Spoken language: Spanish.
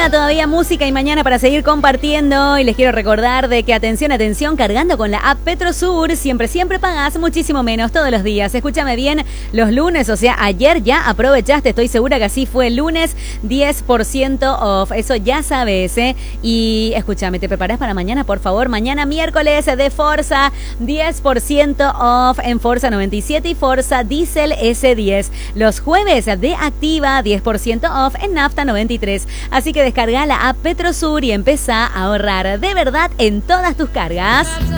queda todavía música y mañana para seguir compartiendo. Y les quiero recordar de que atención, cargando con la app Petrosur, siempre pagás muchísimo menos todos los días. Escúchame bien, los lunes, o sea, ayer ya aprovechaste, estoy segura que así fue el lunes, 10% off. Eso ya sabes, ¿eh? Y escúchame, ¿te preparás para mañana, por favor? Mañana miércoles de Forza, 10% off en Forza 97 y Forza Diesel S10. Los jueves de Activa, 10% off en Nafta 93. Así que descarga la app Petrosur y empezá a ahorrar de verdad en todas tus cargas.